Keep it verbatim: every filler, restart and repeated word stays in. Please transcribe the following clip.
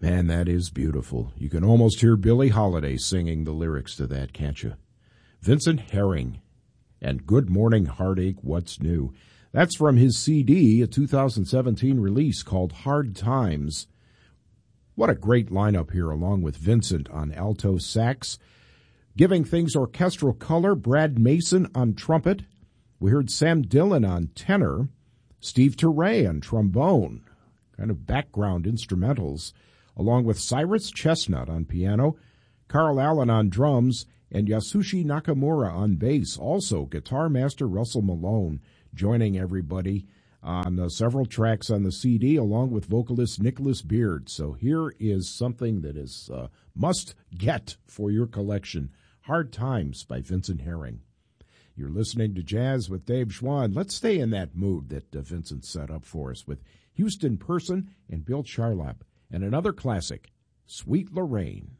And that is beautiful. You can almost hear Billie Holiday singing the lyrics to that, can't you? Vincent Herring and Good Morning Heartache, What's New? That's from his C D, a two thousand seventeen release called Hard Times. What a great lineup here, along with Vincent on alto sax. Giving things orchestral color, Brad Mason on trumpet. We heard Sam Dillon on tenor, Steve Turre on trombone, kind of background instrumentals, along with Cyrus Chestnut on piano, Carl Allen on drums, and Yasushi Nakamura on bass. Also, guitar master Russell Malone joining everybody on uh, several tracks on the C D, along with vocalist Nicholas Beard. So here is something that is uh, must get for your collection. Hard Times by Vincent Herring. You're listening to Jazz with Dave Schwann. Let's stay in that mood that uh, Vincent set up for us with Houston Person and Bill Charlap, and another classic, Sweet Lorraine.